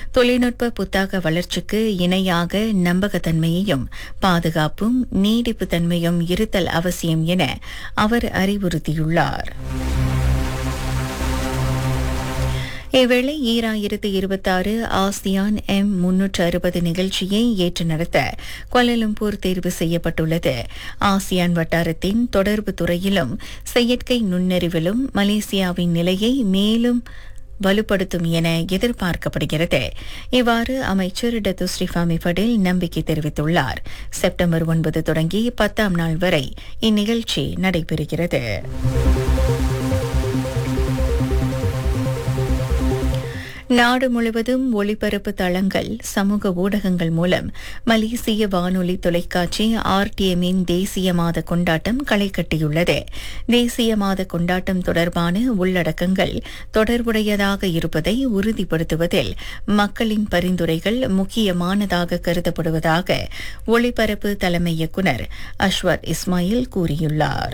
தொழில்நுட்ப புத்தாக்க வளர்ச்சிக்கு இணையாக நம்பகத்தன்மையையும் பாதுகாப்பும் நீடிப்பு தன்மையும் இருத்தல் அவசியம் என அவர் அறிவுறுத்தியுள்ளார். இவ்வேளை 2026 ஆசியான் M360 நிகழ்ச்சியை ஏற்று நடத்த கோலாலம்பூர் தேர்வு செய்யப்பட்டுள்ளது. ஆசியான் வட்டாரத்தின் தொடர்பு துறையிலும் செயற்கை நுண்ணறிவிலும் மலேசியாவின் நிலையை மேலும் வலுப்படுத்தும் என எதிர்பார்க்கப்படுகிறது. இவ்வாறு அமைச்சர் டத்து ஸ்ரீஃபாமி படேல் நம்பிக்கை தெரிவித்துள்ளார். செப்டம்பர் 9 தொடங்கி 10ஆம் நாள் வரை இந்நிகழ்ச்சி நடைபெறுகிறது. நாடு முழுவதும் ஒளிபரப்பு தளங்கள் சமூக ஊடகங்கள் மூலம் மலேசிய வானொலி தொலைக்காட்சி RTM-இன் தேசிய மாத கொண்டாட்டம் களை கட்டியுள்ளது. தேசிய மாத கொண்டாட்டம் தொடர்பான உள்ளடக்கங்கள் தொடர்புடையதாக இருப்பதை உறுதிப்படுத்துவதில் மக்களின் பரிந்துரைகள் முக்கியமானதாக கருதப்படுவதாக ஒளிபரப்பு தலைமை இயக்குநர் அஷ்வர் இஸ்மாயில் கூறியுள்ளார்.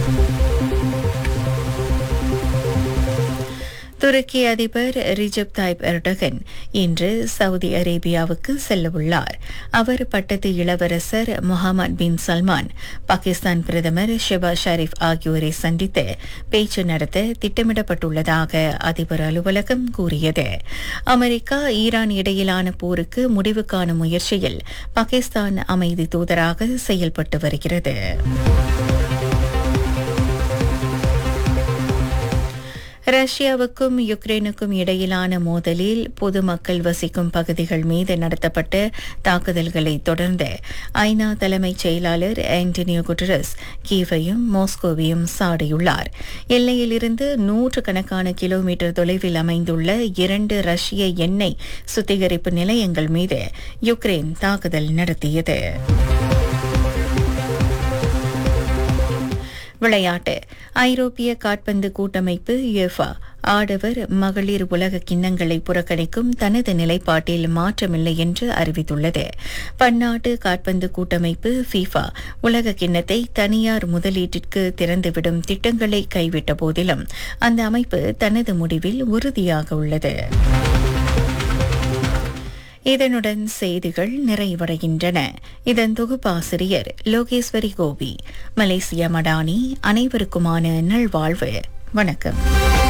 துருக்கி அதிபர் ரிஜப் தாய்ப் எர்டகன் இன்று சவுதி அரேபியாவுக்கு செல்லவுள்ளார். அவர் பட்டத்து இளவரசர் முகமது பின் சல்மான், பாகிஸ்தான் பிரதமர் ஷெபாஸ் ஷரீப் ஆகியோரை சந்தித்து பேச்சு நடத்த திட்டமிடப்பட்டுள்ளதாக அதிபர் அலுவலகம் கூறியது. அமெரிக்கா ஈரான் இடையிலான போருக்கு முடிவு காணும் முயற்சியில் பாகிஸ்தான் அமைதி தூதராக செயல்பட்டு வருகிறது. ரஷ்யாவுக்கும் யுக்ரைனுக்கும் இடையிலான மோதலில் பொதுமக்கள் வசிக்கும் பகுதிகள் மீது நடத்தப்பட்ட தாக்குதல்களை தொடர்ந்து ஐநா தலைமைச் செயலாளர் ஆண்டனியோ குட்டரஸ் கீவையும் மாஸ்கோவையும் சாடியுள்ளார். எல்லையிலிருந்து 100 கிலோமீட்டர் தொலைவில் அமைந்துள்ள 2 ரஷ்ய எண்ணெய் சுத்திகரிப்பு நிலையங்கள் மீது யுக்ரைன் தாக்குதல் நடத்தியது. விளையாட்டு. ஐரோப்பிய காற்பந்து கூட்டமைப்பு யுஎஃபா ஆடவர் மகளிர் உலக கிண்ணங்களை புறக்கணிக்கும் தனது நிலைப்பாட்டில் மாற்றமில்லை என்று அறிவித்துள்ளது. பன்னாட்டு காற்பந்து கூட்டமைப்பு FIFA உலக கிண்ணத்தை தனியார் முதலீட்டிற்கு திறந்துவிடும் திட்டங்களை கைவிட்ட போதிலும் அந்த அமைப்பு தனது முடிவில் உறுதியாக உள்ளது. இதனுடன் செய்திகள் நிறைவடைகின்றன. இதன் தொகுப்பாசிரியர் லோகேஸ்வரி கோபி. மலேசியா மடானி. அனைவருக்குமான நல்வாழ்வு. வணக்கம்.